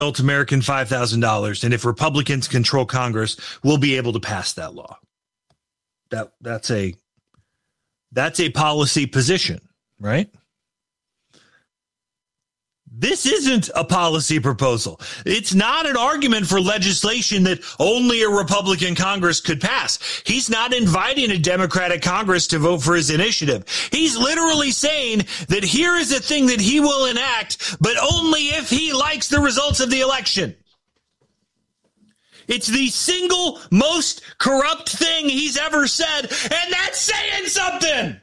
American $5,000. And if Republicans control Congress, we'll be able to pass that law. That's a policy position, right? This isn't a policy proposal. It's not an argument for legislation that only a Republican Congress could pass. He's not inviting a Democratic Congress to vote for his initiative. He's literally saying that here is a thing that he will enact, but only if he likes the results of the election. It's the single most corrupt thing he's ever said, and that's saying something.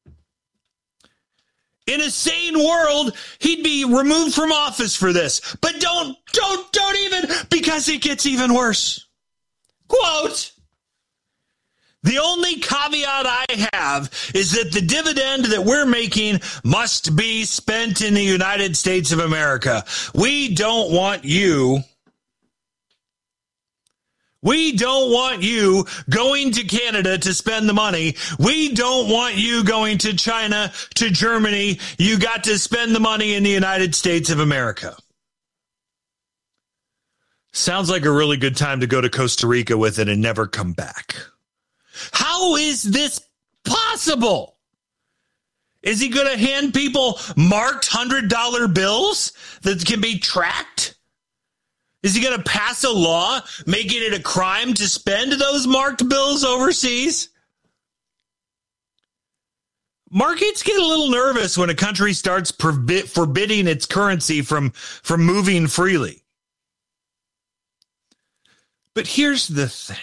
In a sane world, he'd be removed from office for this. But don't even, because it gets even worse. Quote, the only caveat I have is that the dividend that we're making must be spent in the United States of America. We don't want you going to Canada to spend the money. We don't want you going to China, to Germany. You got to spend the money in the United States of America. Sounds like a really good time to go to Costa Rica with it and never come back. How is this possible? Is he going to hand people marked $100 bills that can be tracked? Is he going to pass a law making it a crime to spend those marked bills overseas? Markets get a little nervous when a country starts forbidding its currency from moving freely. But here's the thing.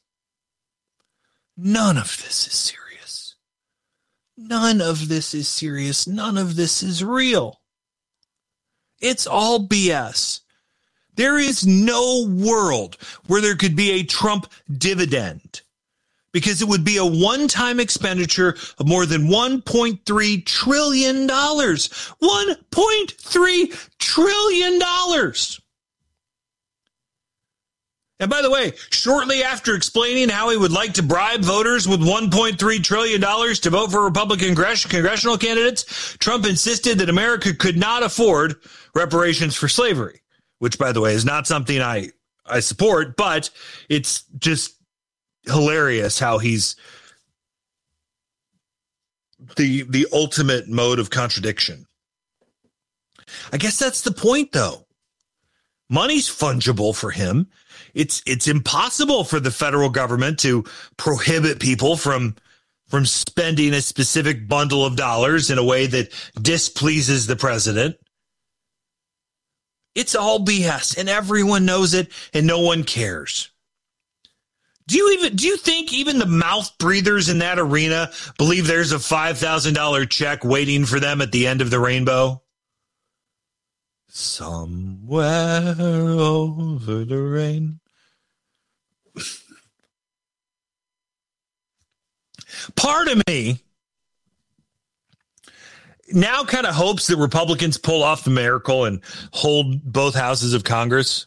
None of this is serious. None of this is serious. None of this is real. It's all BS. There is no world where there could be a Trump dividend because it would be a one-time expenditure of more than $1.3 trillion. $1.3 trillion. And by the way, shortly after explaining how he would like to bribe voters with $1.3 trillion to vote for Republican congressional candidates, Trump insisted that America could not afford reparations for slavery. Which, by the way, is not something I support, but it's just hilarious how he's the ultimate mode of contradiction. I guess that's the point, though. Money's fungible for him. It's impossible for the federal government to prohibit people from spending a specific bundle of dollars in a way that displeases the president. It's all BS, and everyone knows it, and no one cares. Do you think even the mouth breathers in that arena believe there's a $5,000 check waiting for them at the end of the rainbow? Somewhere over the rain. Part of me now kind of hopes that Republicans pull off the miracle and hold both houses of Congress.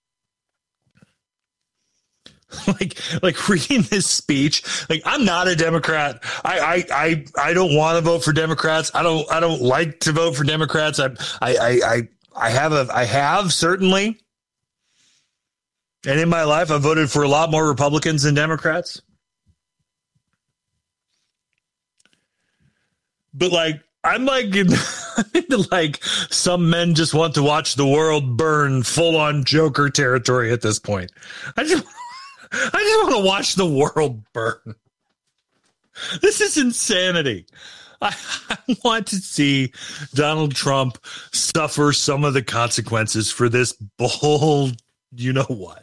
Like reading this speech, like, I'm not a Democrat. I don't want to vote for Democrats. I don't like to vote for Democrats. I have certainly. And in my life, I've voted for a lot more Republicans than Democrats. But I'm like some men just want to watch the world burn, full on Joker territory at this point. I just want to watch the world burn. This is insanity. I want to see Donald Trump suffer some of the consequences for this bull, you know what.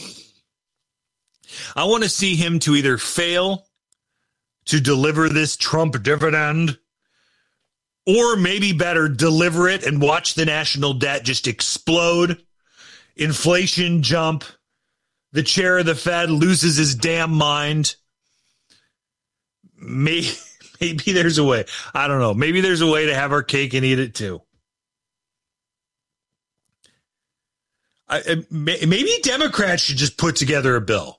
I want to see him to either fail to deliver this Trump dividend, or maybe better, deliver it and watch the national debt just explode, inflation jump, the chair of the Fed loses his damn mind. Maybe there's a way. I don't know. Maybe there's a way to have our cake and eat it too. Maybe Democrats should just put together a bill.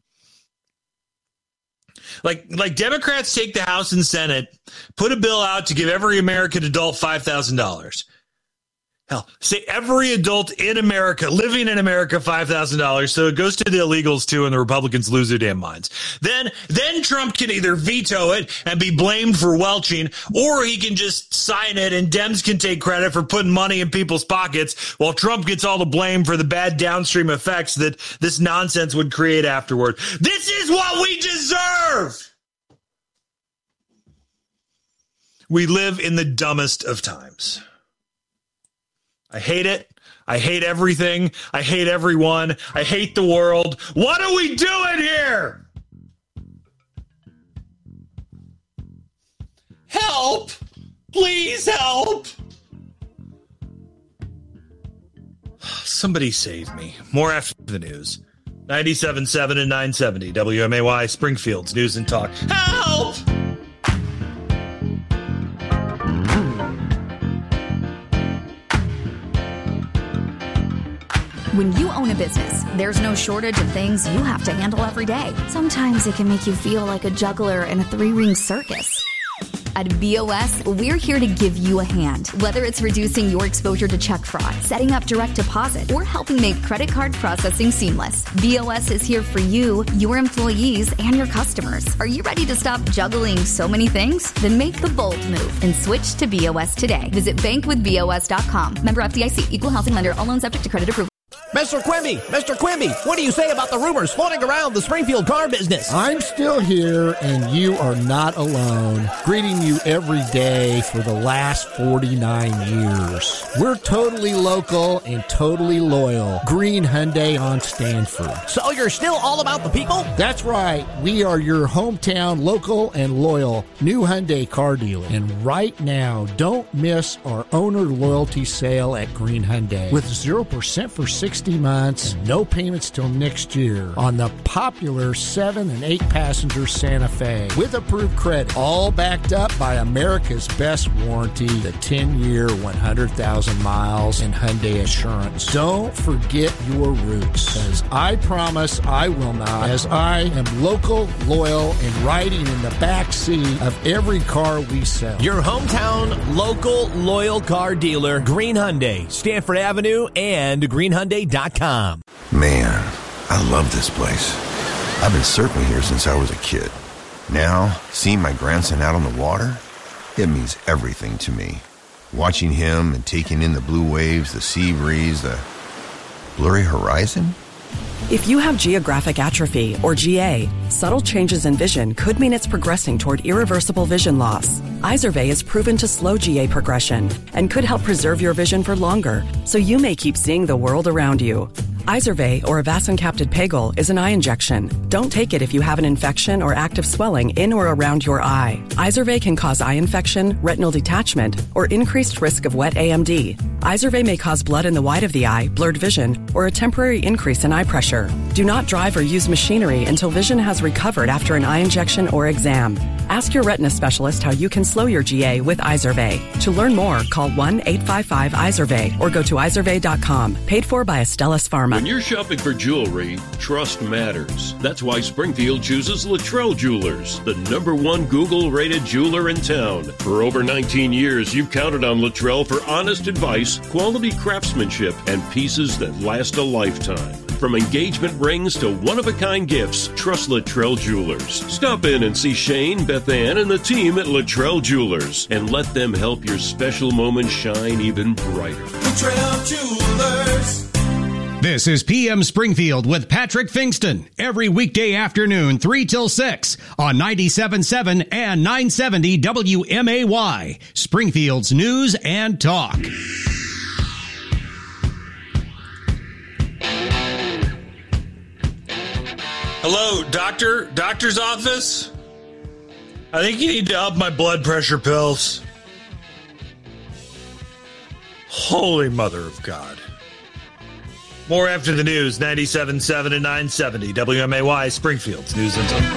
Like Democrats take the House and Senate, put a bill out to give every American adult $5,000. Hell, say every adult in America, living in America, $5,000. So it goes to the illegals too, and the Republicans lose their damn minds. Then Trump can either veto it and be blamed for welching, or he can just sign it and Dems can take credit for putting money in people's pockets while Trump gets all the blame for the bad downstream effects that this nonsense would create afterward. This is what we deserve. We live in the dumbest of times. I hate it. I hate everything. I hate everyone. I hate the world. What are we doing here? Help! Please help! Somebody save me. More after the news. 97.7 and 970 WMAY Springfield's News and Talk. Help! When you own a business, there's no shortage of things you have to handle every day. Sometimes it can make you feel like a juggler in a three-ring circus. At BOS, we're here to give you a hand. Whether it's reducing your exposure to check fraud, setting up direct deposit, or helping make credit card processing seamless, BOS is here for you, your employees, and your customers. Are you ready to stop juggling so many things? Then make the bold move and switch to BOS today. Visit bankwithbos.com. Member FDIC. Equal housing lender. All loans subject to credit approval. Mr. Quimby, what do you say about the rumors floating around the Springfield car business? I'm still here, and you are not alone. Greeting you every day for the last 49 years. We're totally local and totally loyal. Green Hyundai on Stanford. So you're still all about the people? That's right. We are your hometown local and loyal new Hyundai car dealer. And right now, don't miss our owner loyalty sale at Green Hyundai. With 0% for 60 months, no payments till next year on the popular 7 and 8 passenger Santa Fe with approved credit, all backed up by America's best warranty, the 10-year, 100,000 miles in Hyundai Assurance. Don't forget your roots, because I promise I will not, as I am local, loyal, and riding in the back seat of every car we sell. Your hometown, local, loyal car dealer, Green Hyundai, Stanford Avenue, and greenhyundai.com. Man, I love this place. I've been surfing here since I was a kid. Now, seeing my grandson out on the water, it means everything to me. Watching him and taking in the blue waves, the sea breeze, the blurry horizon. If you have geographic atrophy, or GA, subtle changes in vision could mean it's progressing toward irreversible vision loss. Izervay is proven to slow GA progression and could help preserve your vision for longer, so you may keep seeing the world around you. Izervay, or avacincaptad pegol, is an eye injection. Don't take it if you have an infection or active swelling in or around your eye. Izervay can cause eye infection, retinal detachment, or increased risk of wet AMD. Izervay may cause blood in the white of the eye, blurred vision, or a temporary increase in eye pressure. Do not drive or use machinery until vision has recovered after an eye injection or exam. Ask your retina specialist how you can slow your GA with Izervay. To learn more, call 1-855-IZERVAY or go to izervay.com. Paid for by Astellas Pharma. When you're shopping for jewelry, trust matters. That's why Springfield chooses Luttrell Jewelers, the #1 Google-rated jeweler in town. For over 19 years, you've counted on Luttrell for honest advice, quality craftsmanship, and pieces that last a lifetime. From engagement rings to one-of-a-kind gifts, trust Luttrell Jewelers. Stop in and see Shane, Beth Ann, and the team at Luttrell Jewelers, and let them help your special moments shine even brighter. Luttrell Jewelers. This is PM Springfield with Patrick Fingston. Every weekday afternoon, 3 till 6 on 97.7 and 970 WMAY. Springfield's News and Talk. Hello, doctor's office? I think you need to up my blood pressure pills. Holy Mother of God. More after the news, 97.7 and 970 WMAY, Springfield's News and Talk.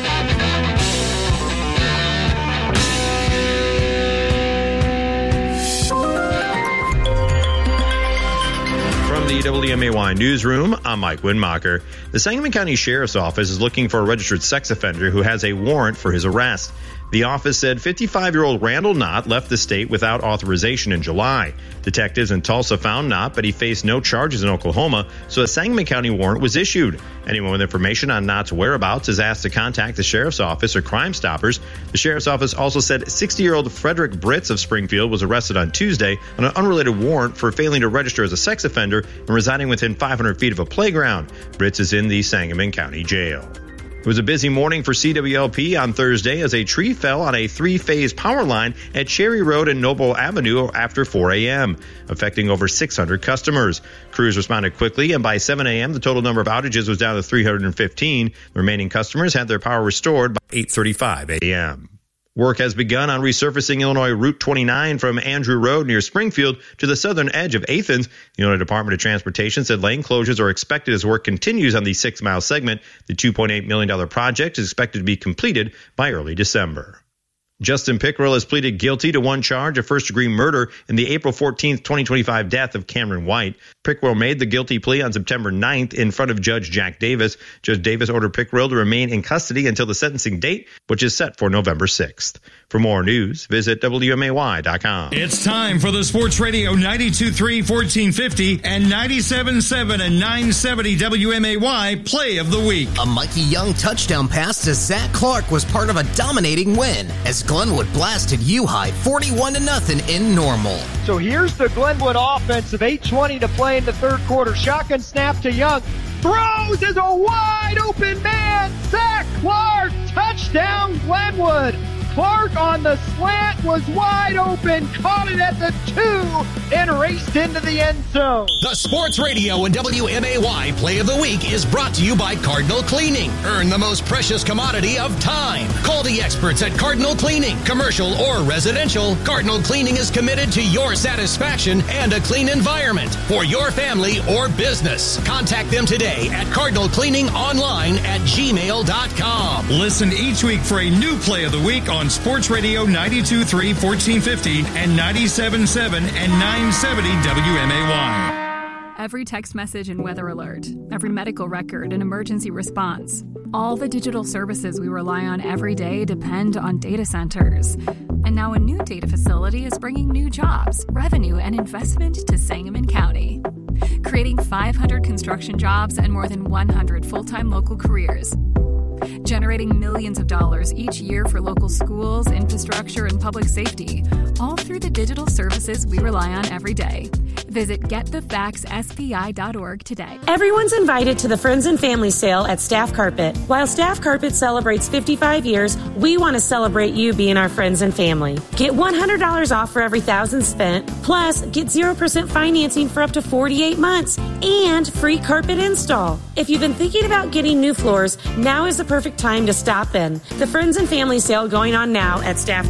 From the WMAY newsroom, I'm Mike Windmacher. The Sangamon County Sheriff's Office is looking for a registered sex offender who has a warrant for his arrest. The office said 55-year-old Randall Knott left the state without authorization in July. Detectives in Tulsa found Knott, but he faced no charges in Oklahoma, so a Sangamon County warrant was issued. Anyone with information on Knott's whereabouts is asked to contact the Sheriff's Office or Crime Stoppers. The Sheriff's Office also said 60-year-old Frederick Britz of Springfield was arrested on Tuesday on an unrelated warrant for failing to register as a sex offender and residing within 500 feet of a playground. Britz is in the Sangamon County Jail. It was a busy morning for CWLP on Thursday as a tree fell on a three-phase power line at Cherry Road and Noble Avenue after 4 a.m., affecting over 600 customers. Crews responded quickly, and by 7 a.m., the total number of outages was down to 315. The remaining customers had their power restored by 8:35 a.m. Work has begun on resurfacing Illinois Route 29 from Andrew Road near Springfield to the southern edge of Athens. The Illinois Department of Transportation said lane closures are expected as work continues on the 6-mile segment. The $2.8 million project is expected to be completed by early December. Justin Pickrell has pleaded guilty to one charge of first-degree murder in the April 14, 2025 death of Cameron White. Pickrell made the guilty plea on September 9th in front of Judge Jack Davis. Judge Davis ordered Pickrell to remain in custody until the sentencing date, which is set for November 6th. For more news, visit WMAY.com. It's time for the Sports Radio 92.3 1450 and 97.7 and 970 WMAY Play of the Week. A Mikey Young touchdown pass to Zach Clark was part of a dominating win as Glenwood blasted U-High 41-0 in Normal. So here's the Glenwood offense of 8:20 to play in the third quarter. Shotgun snap to Young. Throws is a wide open man. Zach Clark, touchdown Glenwood. Clark on the slant was wide open, caught it at the 2, and raced into the end zone. The Sports Radio and WMAY Play of the Week is brought to you by Cardinal Cleaning. Earn the most precious commodity of time. Call the experts at Cardinal Cleaning. Commercial or residential, Cardinal Cleaning is committed to your satisfaction and a clean environment for your family or business. Contact them today at cardinalcleaningonline@gmail.com. Listen each week for a new Play of the Week on Sports Radio 92.3 1450 and 97.7 and 970 WMAY. Every text message and weather alert, every medical record and emergency response. All the digital services we rely on every day depend on data centers. And now a new data facility is bringing new jobs, revenue, and investment to Sangamon County, creating 500 construction jobs and more than 100 full-time local careers, generating millions of dollars each year for local schools, infrastructure, and public safety, all through the digital services we rely on every day. Visit getthefactsspi.org today. Everyone's invited to the Friends and Family Sale at Staff Carpet. While Staff Carpet celebrates 55 years, we want to celebrate you being our friends and family. Get $100 off for every $1,000 spent, plus get 0% financing for up to 48 months, and free carpet install. If you've been thinking about getting new floors, now is the perfect time to stop in. The Friends and Family Sale going on now at Staff